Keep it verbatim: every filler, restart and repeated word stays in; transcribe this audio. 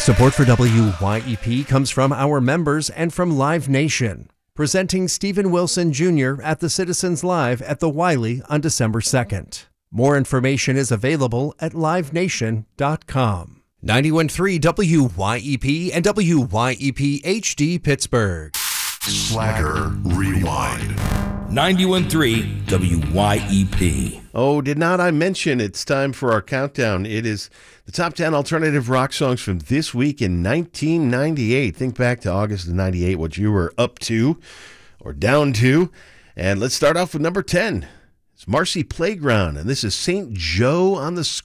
Support for W Y E P comes from our members and from Live Nation, presenting Stephen Wilson Junior at the Citizens Live at the Wiley on December second. More information is available at live nation dot com. ninety-one point three W Y E P and W Y E P H D Pittsburgh. Slacker Rewind. ninety-one point three W Y E P. Oh, did not I mention it's time for our countdown? It is the top ten alternative rock songs from this week in nineteen ninety-eight. Think back to August of ninety-eight, what you were up to or down to. And let's start off with number ten. It's Marcy Playground, and this is Saint Joe on the Square.